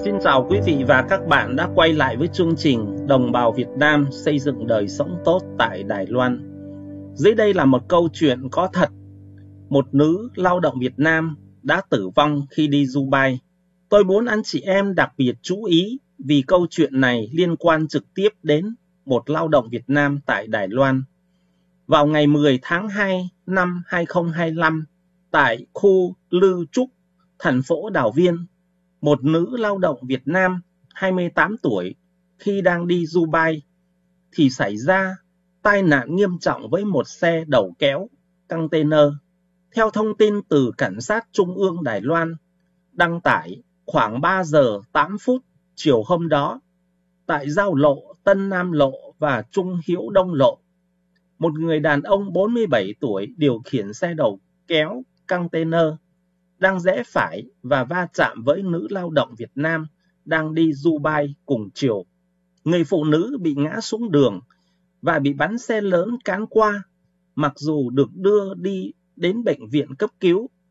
Xin chào quý vị và các bạn đã quay lại với chương trình Đồng bào Việt Nam xây dựng đời sống tốt tại Đài Loan. Dưới đây là một câu chuyện có thật. Một nữ lao động Việt Nam đã tử vong khi đi Dubai. Tôi muốn anh chị em đặc biệt chú ý vì câu chuyện này liên quan trực tiếp đến một lao động Việt Nam tại Đài Loan. Vào ngày 10 tháng 2 năm 2025, tại khu Lưu Trúc, thành phố Đào Viên, một nữ lao động Việt Nam 28 tuổi khi đang đi Dubai thì xảy ra tai nạn nghiêm trọng với một xe đầu kéo container. Theo thông tin từ Cảnh sát Trung ương Đài Loan đăng tải khoảng 3 giờ 8 phút chiều hôm đó tại giao lộ Tân Nam Lộ và Trung Hiễu Đông Lộ, một người đàn ông 47 tuổi điều khiển xe đầu kéo container đang rẽ phải và va chạm với nữ lao động Việt Nam đang đi Dubai cùng chiều. Người phụ nữ bị ngã xuống đường và bị bánh xe lớn cán qua. Mặc dù được đưa đi đến bệnh viện cấp cứu,